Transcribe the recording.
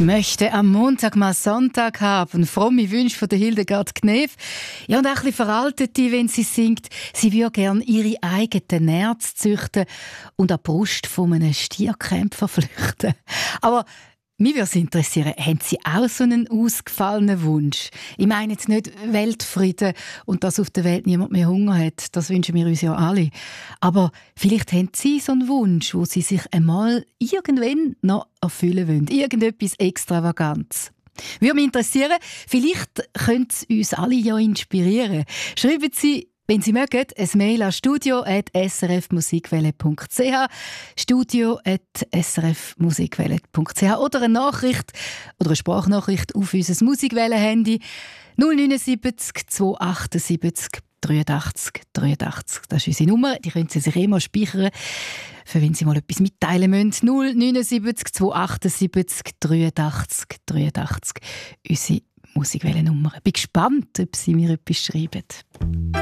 möchte am Montag mal Sonntag haben. Fromme Wünsche von der Hildegard Knef. Ja, und auch ein bisschen veraltete, wenn sie singt, sie würde gerne ihre eigenen Nerz züchten und an die Brust von einem Stierkämpfer flüchten. Aber mich würde es interessieren, haben Sie auch so einen ausgefallenen Wunsch? Ich meine jetzt nicht Weltfrieden und dass auf der Welt niemand mehr Hunger hat. Das wünschen wir uns ja alle. Aber vielleicht haben Sie so einen Wunsch, wo Sie sich einmal irgendwann noch erfüllen wollen. Irgendetwas Extravagantes. Würde mich interessieren, vielleicht können Sie uns alle ja inspirieren. Schreiben Sie, wenn Sie mögen, ein Mail an studio@srfmusikwelle.ch, studio@srfmusikwelle.ch oder eine Nachricht oder eine Sprachnachricht auf unser Musikwelle-Handy 079 278 83 83. Das ist unsere Nummer, die können Sie sich immer speichern, für wenn Sie mal etwas mitteilen müssen. 079 278 83 83. Unsere Musikwelle-Nummer. Ich bin gespannt, ob Sie mir etwas schreiben.